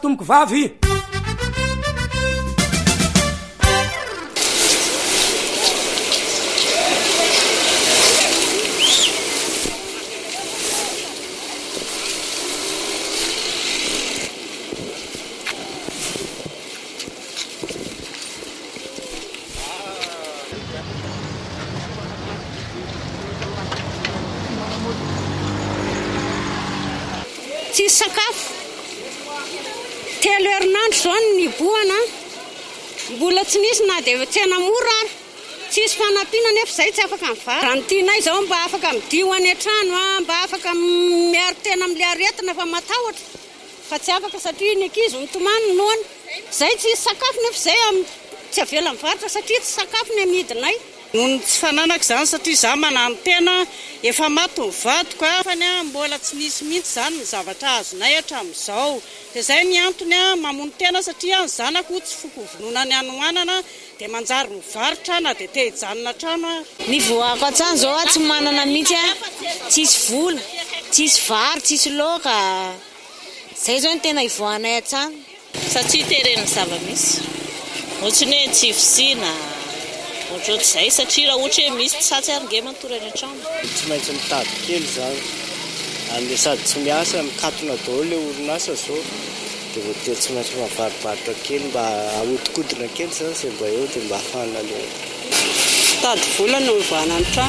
Tomoko vavy tsisy sakafo telo herinandro zao ny boana mbola tsy nisy na dia tsena mora ary tsisy fanampiana nefa izay tsy afaka mivary raha ny tianay izao mba afaka midio any an-trano mba afaka miaro tena amin'ilay aretina fa matahotra fa tsy afaka satria ny ankizy mitomany noany izay tsisy sakafo nefa izay tsy avela mivarotra satria tsy sakafo ny amidinay noho tsy fananako izany satria za manano tena efa maty ny vadiko fa ny mbola tsy nisy mihitsy izany ny zavatra azonay hatramin'izao dia izay ny antony mamono tena satria ny zanako tsy fokovonona ny anoanana dia manjary mivarotra na dia te hijanona trano ny voako an-trano zao tsy manana mihitsy tsisy vola tsisy vary tsisy loaka izay zao ny tena ivoanay an-trano satria tereny zava-misy ohatrany hoe tsy fisina ohatr'izay satria raha ohatra hoe misy tsatsy ary nge matory any an-trano tsy maintsy mitady kely zany amin'ny sady tsy miasa mikatona daholo ilay orinasa zao dia voatery tsy maintsy mavarivarotra kely mba ahodikodina kely zany izay mba eo dia mba hafana le tady vola no ivoana ny trano